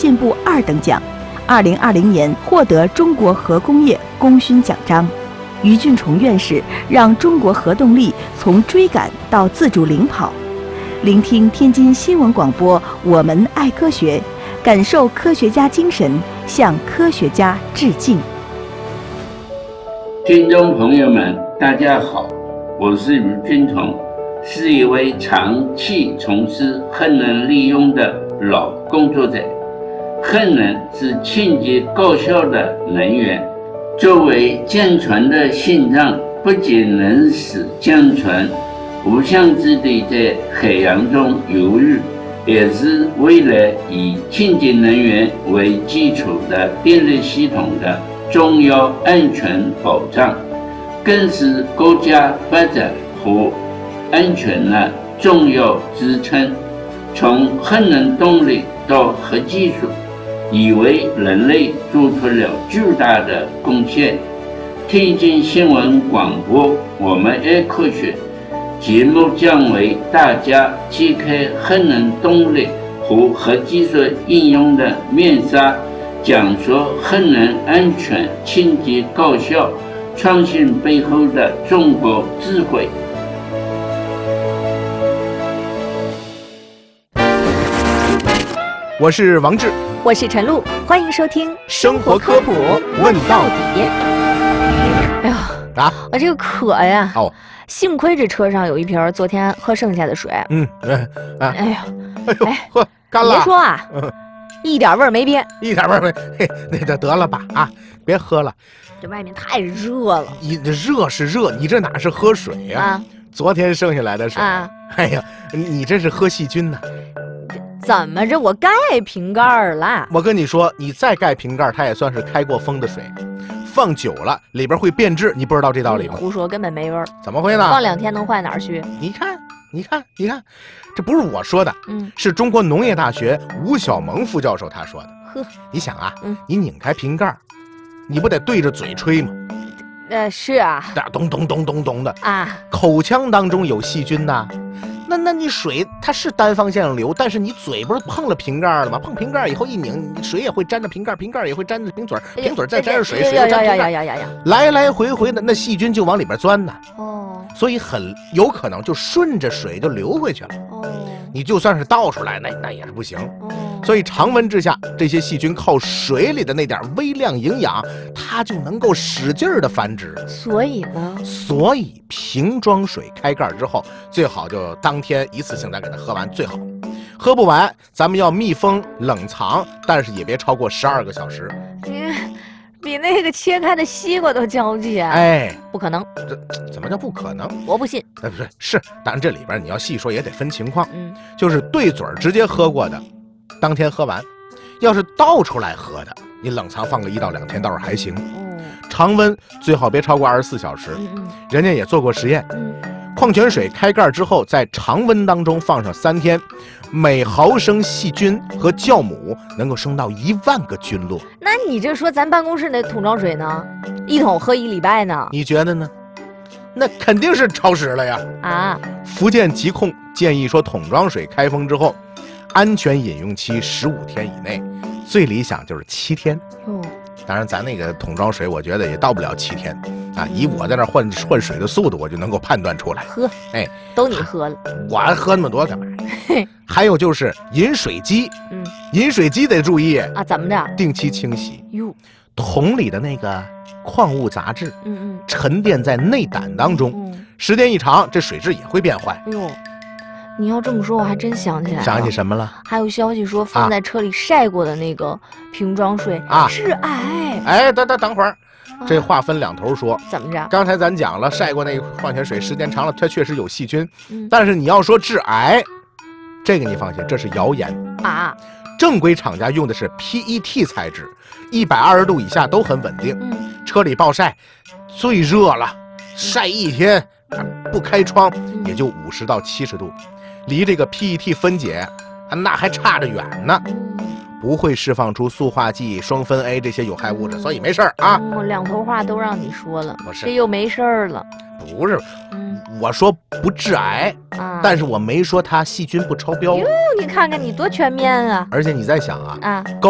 健部2等奖，2020年获得中国核工业功勋奖章。于俊崇院士让中国核动力从追赶到自主领跑。聆听天津新闻广播，我们爱科学，感受科学家精神，向科学家致敬。 听众朋友们，大家好，我是于俊崇，是一位长期从事核能利用的老工作者。核能是清洁高效的能源，作为江船的心脏，不仅能使江船无相之地在海洋中游弋，也是未来以清洁能源为基础的电力系统的重要安全保障，更是国家发展和安全的重要支撑。从核能动力到核技术，已为人类做出了巨大的贡献。天津新闻广播，我们爱科学节目将为大家揭开核能动力和核技术应用的面纱，讲述核能安全、清洁、高效、创新背后的中国智慧。 我是王志， 我是陈露，欢迎收听生活科普问到底。 哎呀我这个渴呀！幸亏这车上有一瓶昨天喝剩下的水。 喝干了。 别说啊，一点味儿没变， 一点味儿没。那就得了吧啊，别喝了。 这外面太热了。 热是热，你这哪是喝水呀？昨天剩下来的水。哎呀，你这是喝细菌呢。 怎么着？我盖瓶盖了。 我跟你说，你再盖瓶盖，它也算是开过封的水，放久了里边会变质，你不知道这道理吗？ 胡说，根本没味儿。 怎么会呢？ 放2天能坏哪儿去？ 你看，这不是我说的，是中国农业大学吴晓萌副教授他说的。 呵， 你想啊，你拧开瓶盖，你不得对着嘴吹吗？ 是啊， 咚咚咚咚咚的啊， 口腔当中有细菌呐。那你水它是单方向流，但是你嘴不是碰了瓶盖了吗？碰瓶盖以后一拧，水也会沾着瓶盖，瓶盖也会沾着瓶嘴，瓶嘴再沾着水，水又沾瓶盖，来来回回的，那细菌就往里边钻呢。所以很有可能就顺着水就流回去了。你就算是倒出来，那也是不行。所以常温之下，这些细菌靠水里的那点微量营养，它就能够使劲的繁殖。所以瓶装水开盖之后，最好就当天一次性咱给它喝完最好。喝不完，咱们要密封冷藏，但是也别超过12个小时。 比那个切开的西瓜都娇气啊！不可能。 这怎么叫不可能？ 我不信。 不是，当然这里边你要细说也得分情况。就是对嘴直接喝过的，当天喝完；要是倒出来喝的，你冷藏放个1到2天倒是还行。常温最好别超过24小时。人家也做过实验。矿泉水开盖之后，在常温当中放上3天，每毫升细菌和酵母能够生到1万个菌落。 那你这说咱办公室那桶装水呢？1桶喝1礼拜呢？ 你觉得呢？那肯定是超时了呀！福建疾控建议说，桶装水开封之后，安全饮用期15天以内，最理想就是7天。当然，咱那个桶装水，我觉得也到不了7天啊。以我在那换水的速度，我就能够判断出来。 都你喝了， 我喝那么多干嘛？还有就是饮水机，饮水机得注意啊， 怎么着？ 定期清洗。桶里的那个矿物杂质，沉淀在内胆当中，时间一长，这水质也会变坏。 你要这么说，我还真想起来了。 想起什么了？ 还有消息说，放在车里晒过的那个瓶装水致癌。 等会儿，这话分2头说。 怎么着？ 刚才咱讲了，晒过那个矿泉水，时间长了，它确实有细菌。但是你要说致癌，这个你放心，这是谣言啊。 正规厂家用的是 PET 材质，120度以下都很稳定。车里暴晒，最热了，晒1天，不开窗也就50到70度。离这个 PET 分解那还差着远呢，不会释放出塑化剂、双酚 A 这些有害物质，所以没事啊。 2头话都让你说了，这又没事儿了。 不是，我说不致癌，但是我没说它细菌不超标。 你看看你多全面啊！ 而且你在想啊，